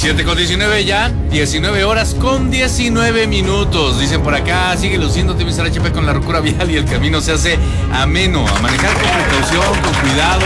7:19 ya, 19 horas con 19 minutos. Dicen por acá, sigue luciéndote, Mr. HP, con la locura vial y el camino se hace ameno. A manejar con precaución, con cuidado.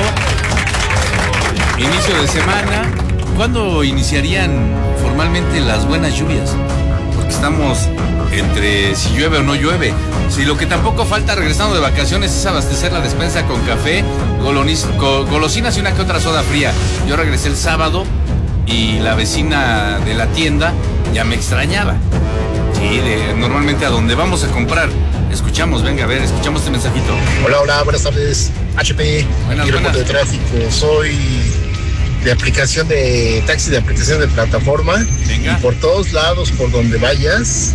Inicio de semana. ¿Cuándo iniciarían formalmente las buenas lluvias? Porque estamos entre si llueve o no llueve. Si lo que tampoco falta regresando de vacaciones es abastecer la despensa con café, golosinas y una que otra soda fría. Yo regresé el sábado y la vecina de la tienda ya me extrañaba. Sí, normalmente a donde vamos a comprar. Escuchamos, venga, a ver, escuchamos este mensajito. Hola, buenas tardes, HP. Buenas. De tráfico, soy de aplicación de taxi, de aplicación de plataforma. Venga. Y por todos lados, por donde vayas,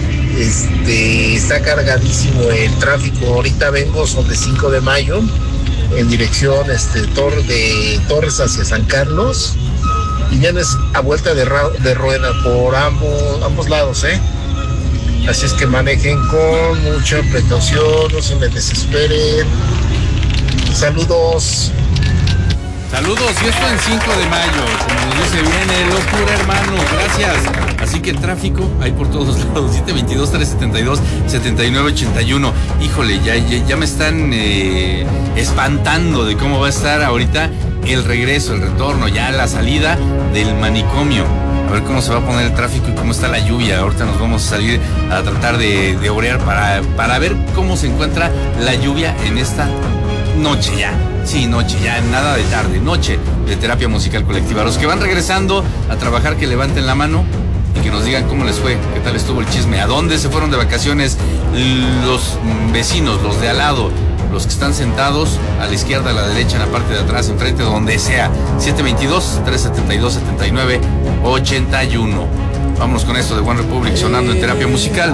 está cargadísimo el tráfico. Ahorita vengo sobre 5 de mayo, en dirección de Torres hacia San Carlos. Y vienes a vuelta de rueda por ambos lados, Así es que manejen con mucha precaución, no se me desesperen. Saludos. Saludos, y esto en 5 de mayo, como nos dice, viene locura, hermano, gracias. Así que tráfico hay por todos lados, 722-372-7981. Híjole, ya me están espantando de cómo va a estar ahorita el regreso, el retorno, ya la salida del manicomio. A ver cómo se va a poner el tráfico y cómo está la lluvia. Ahorita nos vamos a salir a tratar de orear para ver cómo se encuentra la lluvia en esta noche ya. Sí, noche ya, nada de tarde, noche de terapia musical colectiva. Los que van regresando a trabajar, que levanten la mano y que nos digan cómo les fue, qué tal estuvo el chisme, a dónde se fueron de vacaciones los vecinos, los de al lado, los que están sentados a la izquierda, a la derecha, en la parte de atrás, enfrente, donde sea. 722-372-7981. Vámonos con esto de One Republic sonando en terapia musical.